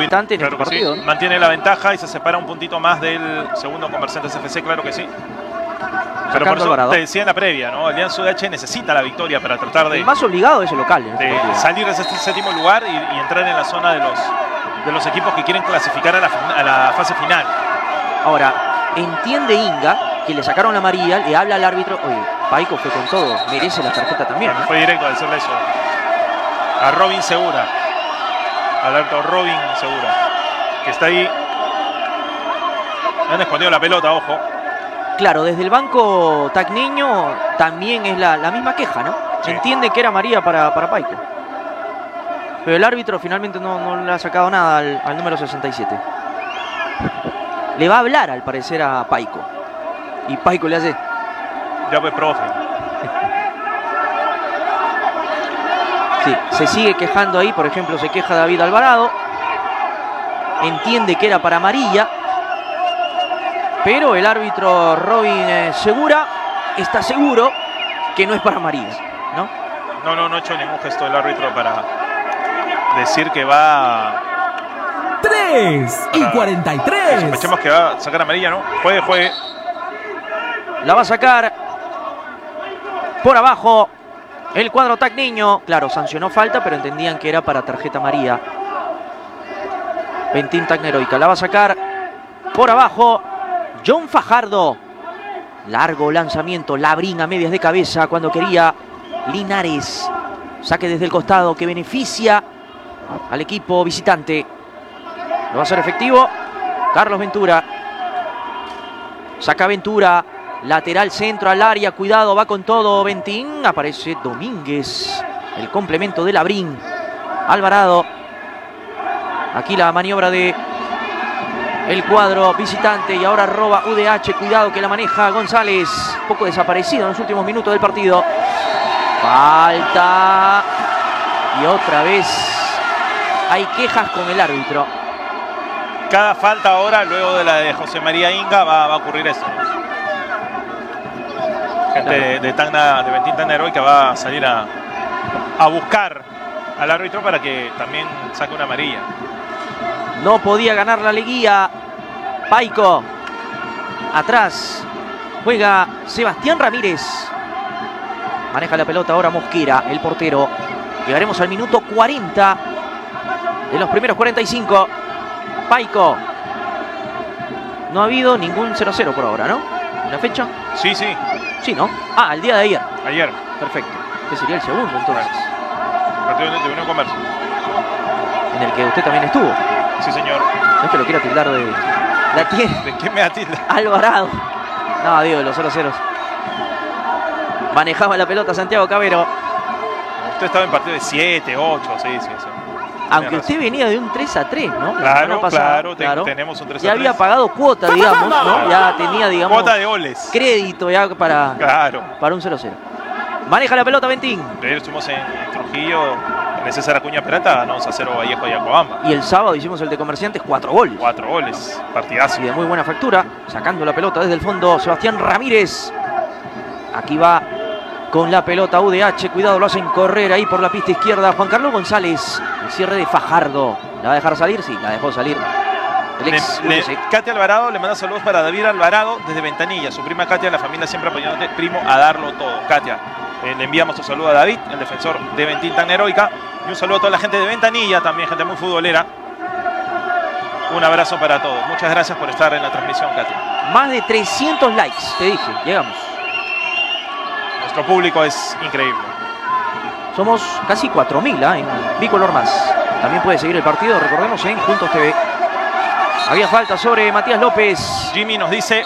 bastante en este partido, sí. ¿no? Mantiene la ventaja y se separa un puntito más del segundo Comerciantes FC, claro que sí. Pero por eso te decía en la previa, ¿no? Alianza UDH necesita la victoria para tratar de... El más obligado es el local. De salir de ese séptimo lugar y entrar en la zona de los equipos que quieren clasificar a la fase final. Ahora, entiende Inga que le sacaron la amarilla, le habla al árbitro, oye, Paico fue con todo, merece la tarjeta también, ¿no? Fue directo a decirle eso a Robin Segura, al alto Robin Segura, que está ahí. Han escondido la pelota, ojo. Claro, desde el banco Tacniño también es la misma queja, ¿no? Sí. Entiende que era amarilla para Paico. Pero el árbitro finalmente no le ha sacado nada al número 67. Le va a hablar, al parecer, a Paico. Y Paico le hace... Ya pues, profe. Sí, se sigue quejando ahí. Por ejemplo, se queja David Alvarado. Entiende que era para amarilla. Pero el árbitro Robin Segura está seguro que no es para amarilla, ¿no? No ha hecho ningún gesto el árbitro para decir que va... 3:43. Sospechemos que va a sacar amarilla, ¿no? Juegue. La va a sacar por abajo el cuadro Tacniño. Claro, sancionó falta, pero entendían que era para tarjeta amarilla. Ventín Tacneroica. La va a sacar por abajo John Fajardo. Largo lanzamiento. Labrín a medias de cabeza cuando quería Linares. Saque desde el costado que beneficia al equipo visitante. Lo va a hacer efectivo Carlos Ventura. Saca Ventura. Lateral centro al área. Cuidado, va con todo Ventín. Aparece Domínguez. El complemento de Labrín. Alvarado. Aquí la maniobra de el cuadro visitante. Y ahora roba UDH. Cuidado que la maneja González. Un poco desaparecido en los últimos minutos del partido. Falta. Y otra vez hay quejas con el árbitro. Cada falta ahora, luego de la de José María Inga, va a ocurrir esto. Gente de Ventín Tacneroica va a salir a buscar al árbitro para que también saque una amarilla. No podía ganar la liguilla. Paico. Atrás juega Sebastián Ramírez. Maneja la pelota ahora Mosquera, el portero. Llegaremos al minuto 40 de los primeros 45. Paico. No ha habido ningún 0-0 por ahora, ¿no? ¿La fecha? Sí. Sí, ¿no? Ah, el día de ayer. Ayer. Perfecto. Este sería el segundo, entonces. Partido de Unión Comercio. En el que usted también estuvo. Sí, señor. No es que lo quiera tildar de... ¿De qué me atilda? Alvarado. No, digo, los 0-0. Manejaba la pelota Santiago Cavero. Usted estaba en partido de 7, 8, sí. Aunque usted venía de un 3-3, ¿no? Claro, tenemos un 3-3. Ya había pagado cuota, digamos, ¿no? Ya tenía, digamos... Cuota de goles. Crédito ya para un 0-0. Maneja la pelota Ventín. Ayer estuvimos en Trujillo, en el César Acuña Peralta, ganamos a 0 Vallejo y Acobamba. Y el sábado hicimos el de Comerciantes, 4 goles. 4 goles, partidazo. Y de muy buena factura, sacando la pelota desde el fondo, Sebastián Ramírez. Aquí va con la pelota UDH, cuidado, lo hacen correr ahí por la pista izquierda. Juan Carlos González, el cierre de Fajardo. ¿La va a dejar salir? Sí, la dejó salir. Katia Alvarado le manda saludos para David Alvarado desde Ventanilla. Su prima Katia, la familia siempre apoyándote, primo, a darlo todo. Katia, le enviamos tu saludo a David, el defensor de Ventín Tacneroica. Y un saludo a toda la gente de Ventanilla, también gente muy futbolera. Un abrazo para todos. Muchas gracias por estar en la transmisión, Katia. Más de 300 likes, te dije, llegamos. Nuestro público es increíble. Somos casi 4.000 en Bicolor Más. También puede seguir el partido, recordemos, en Juntos TV. Había falta sobre Matías López. Jimmy nos dice...